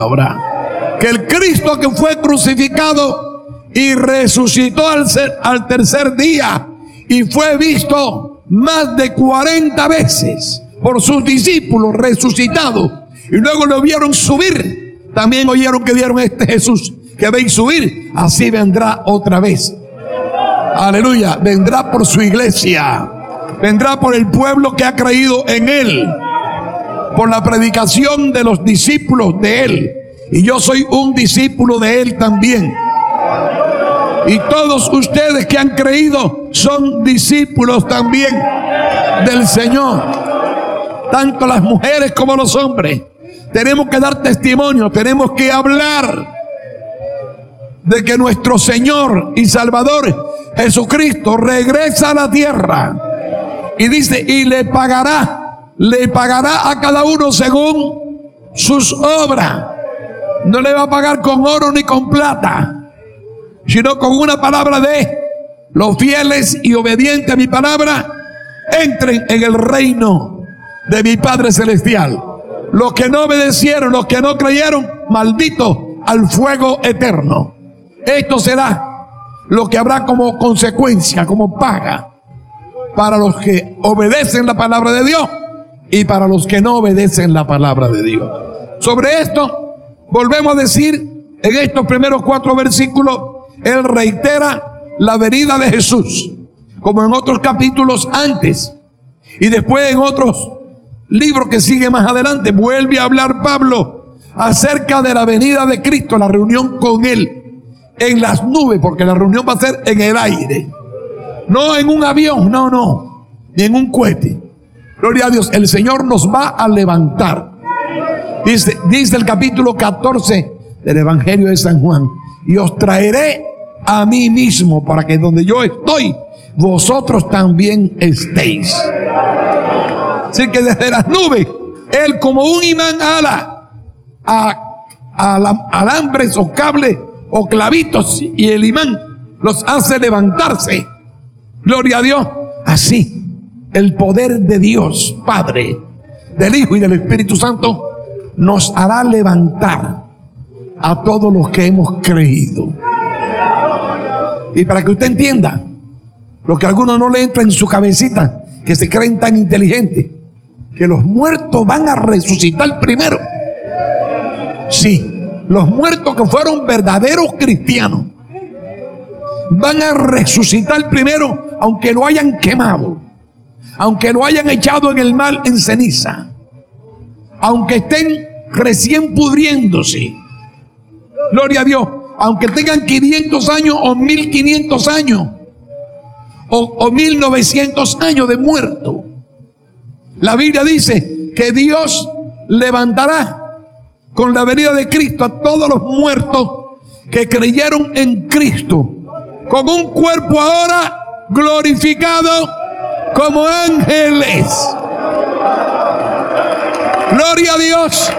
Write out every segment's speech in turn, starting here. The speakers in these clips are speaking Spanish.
Que el Cristo que fue crucificado y resucitó al tercer día y fue visto más de 40 veces por sus discípulos resucitado, y luego lo vieron subir. También oyeron que vieron a este Jesús que veis subir, así vendrá otra vez. Aleluya, vendrá por su iglesia, vendrá por el pueblo que ha creído en él, por la predicación de los discípulos de él. Y yo soy un discípulo de él también. Y todos ustedes que han creído son discípulos también del Señor. Tanto las mujeres como los hombres. Tenemos que dar testimonio, tenemos que hablar de que nuestro Señor y Salvador Jesucristo regresa a la tierra. Y dice, y le pagará a cada uno según sus obras. No le va a pagar con oro ni con plata, sino con una palabra de: los fieles y obedientes a mi palabra entren en el reino de mi Padre Celestial. Los que no obedecieron, los que no creyeron, malditos al fuego eterno. Esto será lo que habrá como consecuencia, como paga, para los que obedecen la palabra de Dios y para los que no obedecen la palabra de Dios. Sobre esto volvemos a decir, en estos primeros 4 versículos, él reitera la venida de Jesús, como en otros capítulos antes, y después en otros libros que sigue más adelante, vuelve a hablar Pablo acerca de la venida de Cristo, la reunión con él en las nubes, porque la reunión va a ser en el aire, no en un avión, no, ni en un cohete. Gloria a Dios, el Señor nos va a levantar. Dice el capítulo 14 del Evangelio de San Juan: y os traeré a mí mismo, para que donde yo estoy, vosotros también estéis. Así que desde las nubes, él como un imán a alambres o cables o clavitos, y el imán los hace levantarse. Gloria a Dios. Así, el poder de Dios Padre, del Hijo y del Espíritu Santo nos hará levantar a todos los que hemos creído. Y para que usted entienda lo que a algunos no le entra en su cabecita, que se creen tan inteligentes, que los muertos van a resucitar primero. Sí, los muertos que fueron verdaderos cristianos van a resucitar primero, aunque lo hayan quemado, aunque lo hayan echado en el mar en ceniza, aunque estén recién pudriéndose. Gloria a Dios. Aunque tengan 500 años o 1500 años o 1900 años de muerto, la Biblia dice que Dios levantará con la venida de Cristo a todos los muertos que creyeron en Cristo, con un cuerpo ahora glorificado como ángeles. Gloria a Dios.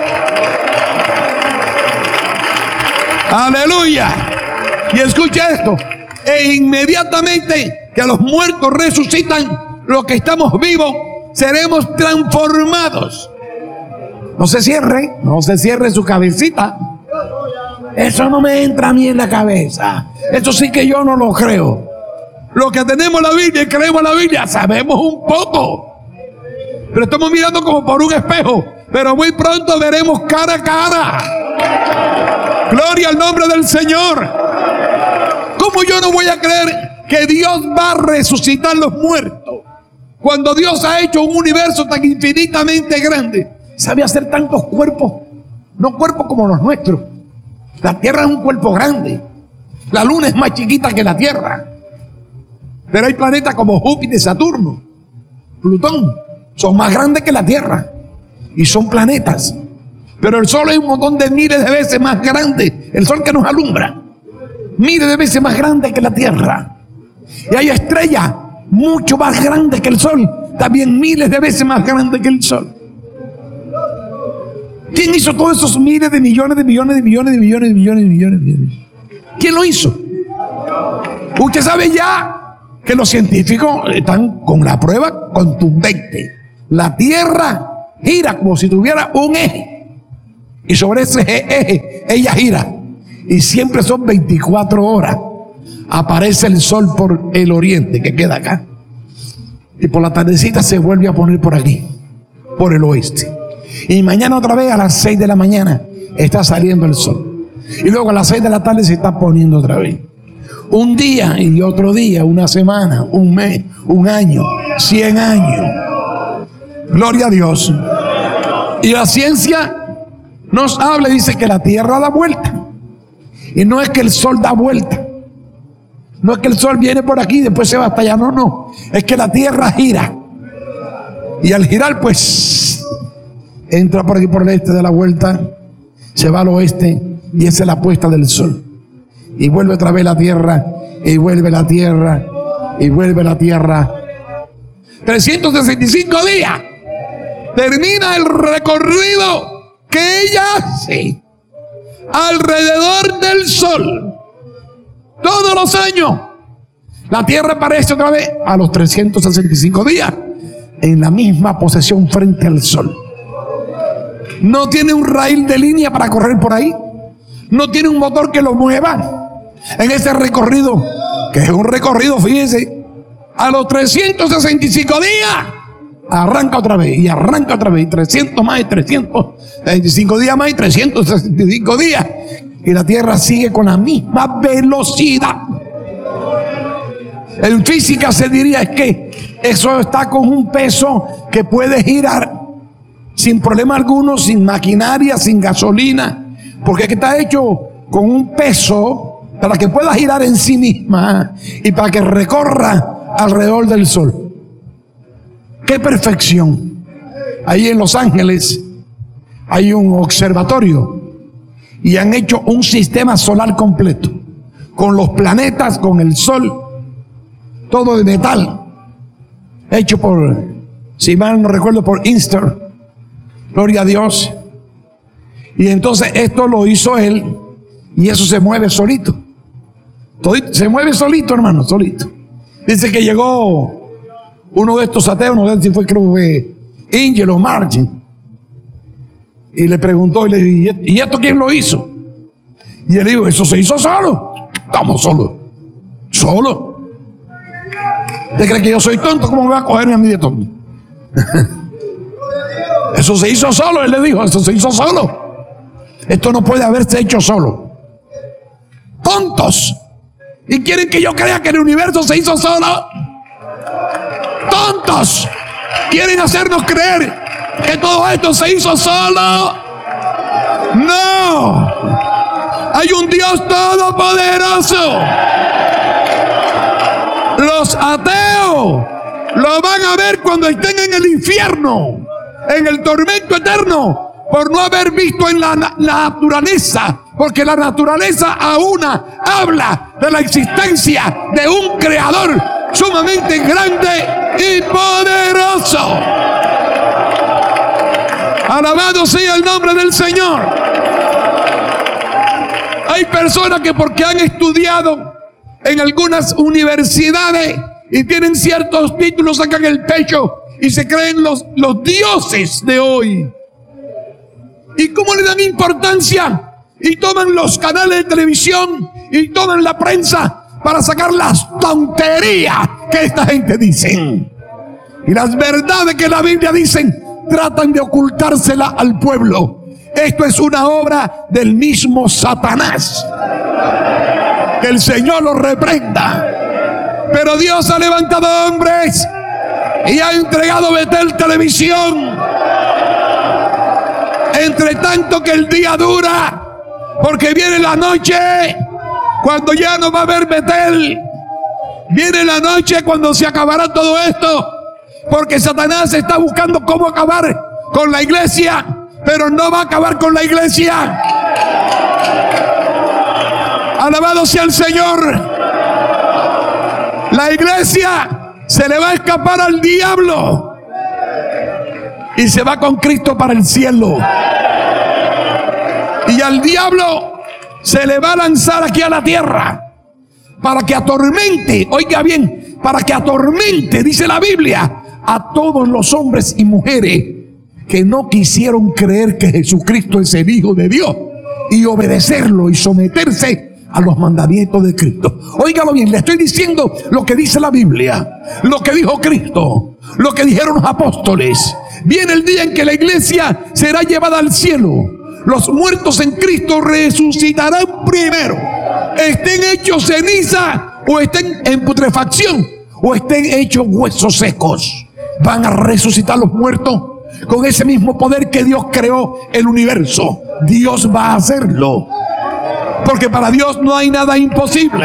Aleluya. Y escucha esto: e inmediatamente que los muertos resucitan, los que estamos vivos seremos transformados. No se cierre su cabecita. Eso no me entra a mí en la cabeza. Eso sí que yo no lo creo. Los que tenemos la Biblia y creemos la Biblia sabemos un poco, pero estamos mirando como por un espejo. Pero muy pronto veremos cara a cara. Gloria al nombre del Señor. ¿Cómo yo no voy a creer que Dios va a resucitar los muertos, cuando Dios ha hecho un universo tan infinitamente grande? Sabe hacer tantos cuerpos, no cuerpos como los nuestros. La Tierra es un cuerpo grande. La Luna es más chiquita que la Tierra. Pero hay planetas como Júpiter, Saturno, Plutón, son más grandes que la Tierra y son planetas. Pero el Sol es un montón de miles de veces más grande. El Sol que nos alumbra, miles de veces más grande que la Tierra. Y hay estrellas mucho más grandes que el Sol, también miles de veces más grandes que el Sol. ¿Quién hizo todos esos miles de millones de millones de millones de millones de millones de millones de millones? ¿Quién lo hizo? Usted sabe ya que los científicos están con la prueba contundente. La Tierra gira como si tuviera un eje. Y sobre ese eje ella gira. Y siempre son 24 horas. Aparece el sol por el oriente, que queda acá. Y por la tardecita se vuelve a poner por aquí, por el oeste. Y mañana otra vez a las 6 de la mañana está saliendo el sol. Y luego a las 6 de la tarde se está poniendo otra vez. Un día y otro día, una semana, un mes, un año, 100 años. Gloria a Dios. Y la ciencia nos habla y dice que la tierra da vuelta. Y no es que el sol da vuelta. No es que el sol viene por aquí y después se va hasta allá. No. Es que la tierra gira. Y al girar, pues, entra por aquí por el este de la vuelta, se va al oeste y esa es la puesta del sol. Y vuelve otra vez la tierra, y vuelve la tierra, y vuelve la tierra. 365 días. Termina el recorrido que ella hace alrededor del sol. Todos los años. La tierra aparece otra vez a los 365 días en la misma posición frente al sol. No tiene un raíl de línea para correr por ahí. No tiene un motor que lo mueva. En ese recorrido, que es un recorrido, fíjense, a los 365 días arranca otra vez y arranca otra vez, 300 más y 365 días más y 365 días, y la tierra sigue con la misma velocidad. En física se diría es que eso está con un peso que puede girar sin problema alguno, sin maquinaria, sin gasolina, porque aquí está hecho con un peso para que pueda girar en sí misma y para que recorra alrededor del sol. ¡Qué perfección! Ahí en Los Ángeles hay un observatorio y han hecho un sistema solar completo con los planetas, con el sol, todo de metal, hecho por, si mal no recuerdo, por Einstein. Gloria a Dios. Y entonces esto lo hizo él y eso se mueve solito. Se mueve solito, hermano, solito. Dice que llegó uno de estos ateos, no sé si fue, creo que Angel o Margin, y le preguntó y le dijo, ¿y esto quién lo hizo? Y él dijo, eso se hizo solo. Estamos solos. ¿Solo? ¿Usted cree que yo soy tonto? ¿Cómo me va a cogerme a mí de tonto? Eso se hizo solo, él le dijo, eso se hizo solo. Esto no puede haberse hecho solo. Tontos. ¿Y quieren que yo crea que el universo se hizo solo? ¡Tontos! ¿Quieren hacernos creer que todo esto se hizo solo? ¡No! Hay un Dios todopoderoso. Los ateos lo van a ver cuando estén en el infierno, en el tormento eterno, por no haber visto en la naturaleza, porque la naturaleza aún habla de la existencia de un creador sumamente grande y poderoso. Alabado sea el nombre del Señor. Hay personas que porque han estudiado en algunas universidades y tienen ciertos títulos, sacan el pecho y se creen los dioses de hoy. ¿Y cómo le dan importancia? Y toman los canales de televisión y toman la prensa para sacar las tonterías que esta gente dice. Y las verdades que la Biblia dice, tratan de ocultársela al pueblo. Esto es una obra del mismo Satanás. Que el Señor lo reprenda. Pero Dios ha levantado hombres y ha entregado Betel Televisión. Entre tanto que el día dura, porque viene la noche cuando ya no va a haber Betel. Viene la noche cuando se acabará todo esto, porque Satanás está buscando cómo acabar con la iglesia, pero no va a acabar con la iglesia. Alabado sea el Señor. La iglesia se le va a escapar al diablo y se va con Cristo para el cielo. Y al diablo se le va a lanzar aquí a la tierra para que atormente, oiga bien, para que atormente, dice la Biblia, a todos los hombres y mujeres que no quisieron creer que Jesucristo es el Hijo de Dios y obedecerlo y someterse a los mandamientos de Cristo. Óigalo bien, le estoy diciendo lo que dice la Biblia, lo que dijo Cristo, lo que dijeron los apóstoles. Viene el día en que la iglesia será llevada al cielo. Los muertos en Cristo resucitarán primero, estén hechos ceniza o estén en putrefacción o estén hechos huesos secos. Van a resucitar los muertos con ese mismo poder que Dios creó el universo. Dios va a hacerlo, porque para Dios no hay nada imposible.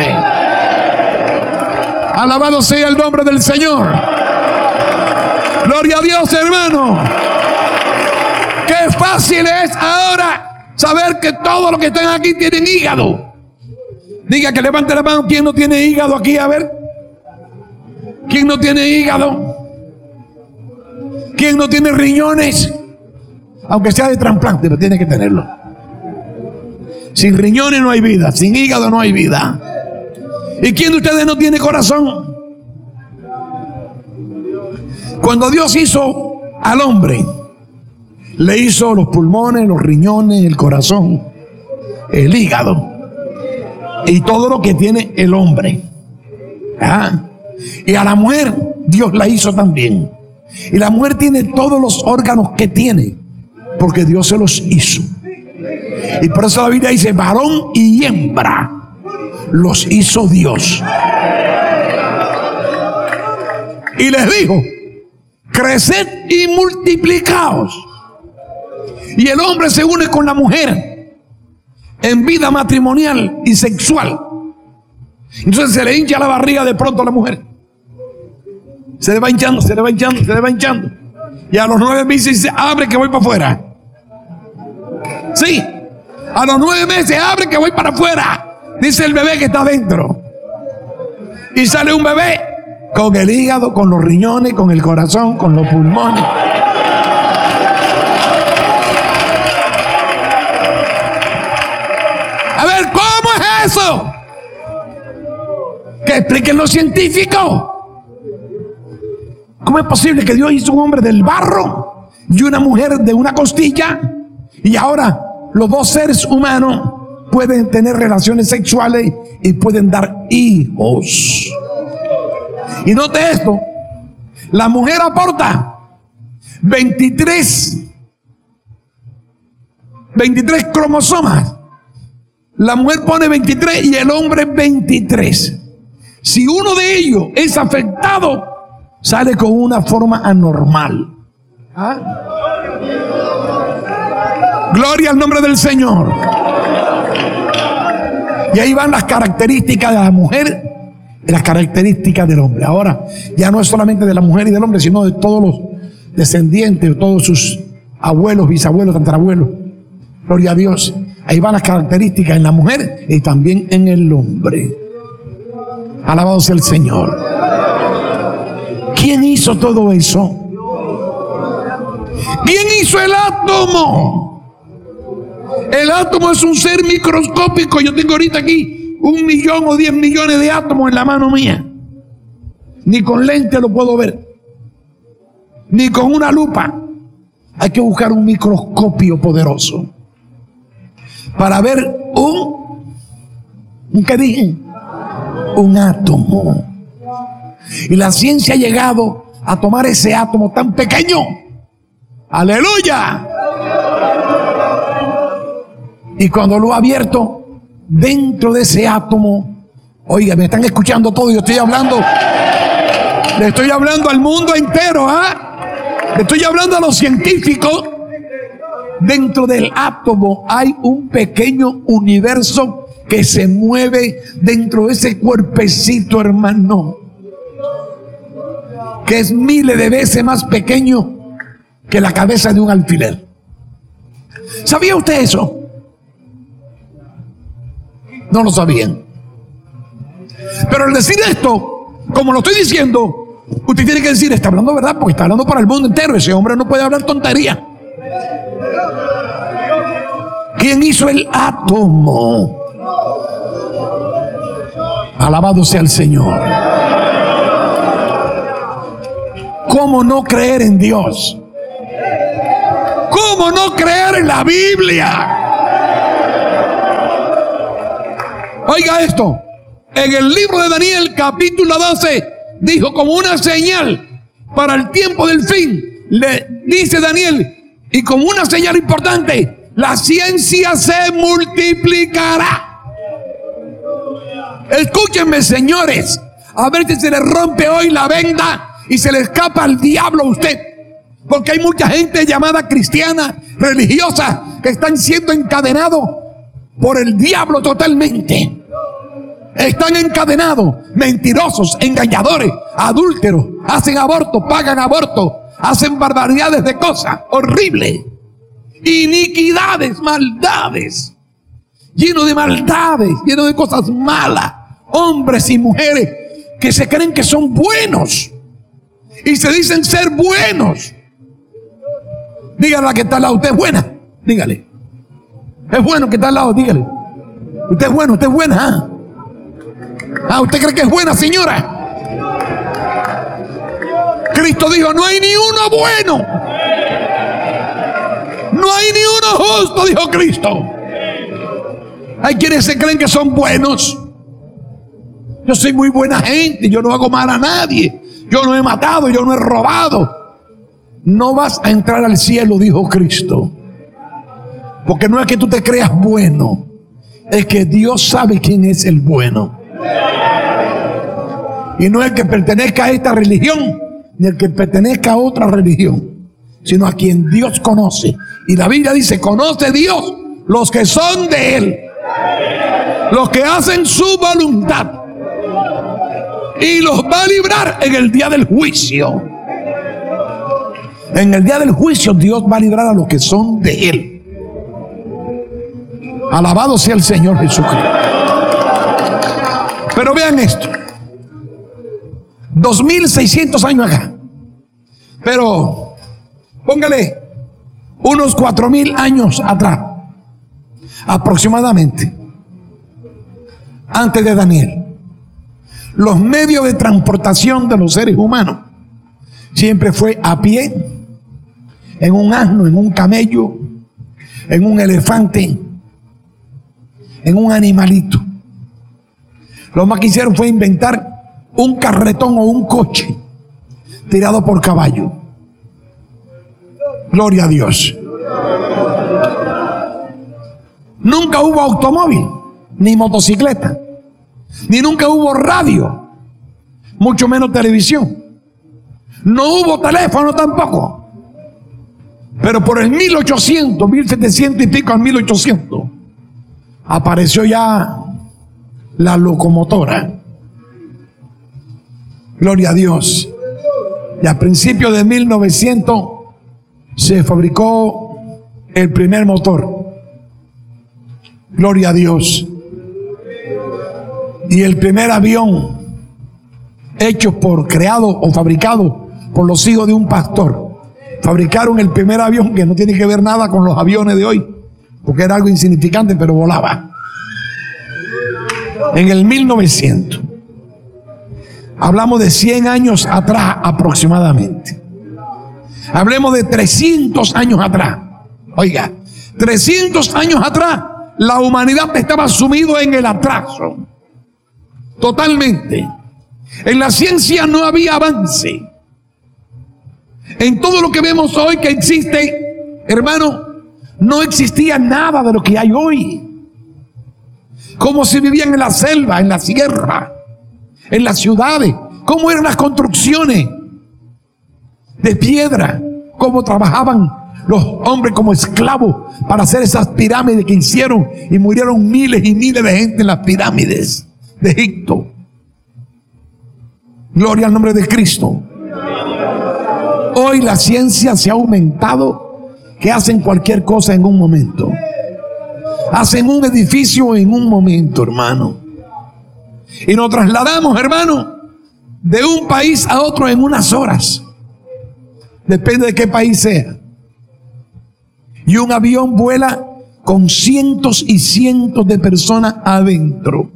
Alabado sea el nombre del Señor. Gloria a Dios, hermano. Qué fácil es ahora saber que todos los que están aquí tienen hígado. Diga, que levante la mano. ¿Quién no tiene hígado aquí? A ver. ¿Quién no tiene hígado? ¿Quién no tiene riñones? Aunque sea de trasplante, pero tiene que tenerlo. Sin riñones no hay vida, sin hígado no hay vida. ¿Y quién de ustedes no tiene corazón? Cuando Dios hizo al hombre, le hizo los pulmones, los riñones, el corazón, el hígado y todo lo que tiene el hombre. Y a la mujer Dios la hizo también. Y la mujer tiene todos los órganos que tiene, porque Dios se los hizo. Y por eso la Biblia dice: varón y hembra los hizo Dios. Y les dijo: creced y multiplicaos. Y el hombre se une con la mujer en vida matrimonial y sexual. Entonces se le hincha la barriga de pronto a la mujer. Se le va hinchando, se le va hinchando, se le va hinchando. Y a los 9 meses dice: abre que voy para afuera. Sí, a los 9 meses: abre que voy para afuera. Dice el bebé que está adentro. Y sale un bebé con el hígado, con los riñones, con el corazón, con los pulmones. A ver, ¿cómo es eso? Que expliquen los científicos. ¿Cómo es posible que Dios hizo un hombre del barro y una mujer de una costilla, y ahora los dos seres humanos pueden tener relaciones sexuales y pueden dar hijos? Y note esto: la mujer aporta 23 cromosomas. La mujer pone 23 y el hombre 23. Si uno de ellos es afectado, sale con una forma anormal. Gloria al nombre del Señor. Y ahí van las características de la mujer y las características del hombre. Ahora, ya no es solamente de la mujer y del hombre, sino de todos los descendientes, de todos sus abuelos, bisabuelos, tatarabuelos. Gloria a Dios. Ahí van las características en la mujer y también en el hombre. Alabado sea el Señor. ¿Quién hizo todo eso? ¿Quién hizo el átomo? El átomo es un ser microscópico. Yo tengo ahorita aquí 1 millón o 10 millones de átomos en la mano mía. Ni con lente lo puedo ver, ni con una lupa. Hay que buscar un microscopio poderoso para ver ¿qué dije? Un átomo. Y la ciencia ha llegado a tomar ese átomo tan pequeño. ¡Aleluya! Y cuando lo ha abierto, dentro de ese átomo, oiga, me están escuchando todo. Yo estoy hablando, le estoy hablando al mundo entero, le estoy hablando a los científicos. Dentro del átomo hay un pequeño universo que se mueve dentro de ese cuerpecito, hermano, que es miles de veces más pequeño que la cabeza de un alfiler. ¿Sabía usted eso? No lo sabían. Pero al decir esto, como lo estoy diciendo, usted tiene que decir: está hablando verdad, porque está hablando para el mundo entero. Ese hombre no puede hablar tontería. ¿Quién hizo el átomo? Alabado sea el Señor. ¿Cómo no creer en Dios? ¿Cómo no creer en la Biblia? Oiga esto. En el libro de Daniel, capítulo 12, dijo como una señal para el tiempo del fin. Le dice Daniel, y como una señal importante, la ciencia se multiplicará. Escúchenme, señores, a ver si se le rompe hoy la venda y se le escapa al diablo a usted. Porque hay mucha gente llamada cristiana, religiosa, que están siendo encadenados por el diablo totalmente. Están encadenados, mentirosos, engañadores, adúlteros, hacen aborto, pagan aborto, hacen barbaridades de cosas horribles, iniquidades, maldades, lleno de maldades, lleno de cosas malas, hombres y mujeres que se creen que son buenos y se dicen ser buenos. Dígale a la que está al lado, usted es buena, dígale. Es bueno que está al lado, dígale. Usted es bueno, usted es buena, ¿ah? ¿Usted cree que es buena, señora? Cristo dijo, no hay ni uno bueno. No hay ni uno justo, dijo Cristo. Hay quienes se creen que son buenos. Yo soy muy buena gente, yo no hago mal a nadie. Yo no he matado, yo no he robado. No vas a entrar al cielo, dijo Cristo. Porque no es que tú te creas bueno, es que Dios sabe quién es el bueno. Y no el que pertenezca a esta religión, ni el que pertenezca a otra religión, sino a quien Dios conoce. Y la Biblia dice, conoce Dios los que son de Él, los que hacen su voluntad, y los va a librar en el día del juicio. En el día del juicio Dios va a librar a los que son de Él. Alabado sea el Señor Jesucristo. Pero vean esto. 2600 años acá. Pero póngale unos 4000 años atrás, aproximadamente, antes de Daniel. Los medios de transportación de los seres humanos siempre fue a pie, en un asno, en un camello, en un elefante, en un animalito. Lo más que hicieron fue inventar un carretón o un coche tirado por caballo. Gloria a Dios. Nunca hubo automóvil, ni motocicleta, ni nunca hubo radio, mucho menos televisión. No hubo teléfono tampoco. Pero por el 1800, 1700 y pico al 1800, apareció ya la locomotora. Gloria a Dios. Y a principios de 1900 se fabricó el primer motor. Gloria a Dios. Y el primer avión hecho creado o fabricado por los hijos de un pastor. Fabricaron el primer avión que no tiene que ver nada con los aviones de hoy, porque era algo insignificante, pero volaba. En el 1900. Hablamos de 100 años atrás aproximadamente. Hablemos de 300 años atrás. Oiga, 300 años atrás la humanidad estaba sumido en el atraso. Totalmente. En la ciencia no había avance. En todo lo que vemos hoy que existe, hermano, no existía nada de lo que hay hoy. Cómo se vivían en la selva, en la sierra, en las ciudades, cómo eran las construcciones de piedra, cómo trabajaban los hombres como esclavos para hacer esas pirámides que hicieron, y murieron miles y miles de gente en las pirámides de Egipto. Gloria al nombre de Cristo. Hoy la ciencia se ha aumentado, que hacen cualquier cosa en un momento. Hacen un edificio en un momento, hermano. Y nos trasladamos, hermano, de un país a otro en unas horas. Depende de qué país sea. Y un avión vuela con cientos y cientos de personas adentro.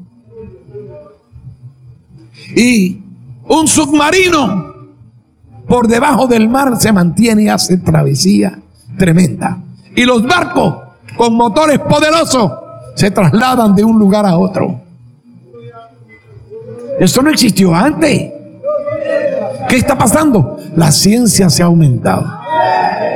Y un submarino por debajo del mar se mantiene y hace travesía tremenda. Y los barcos con motores poderosos se trasladan de un lugar a otro. Esto no existió antes. ¿Qué está pasando? La ciencia se ha aumentado.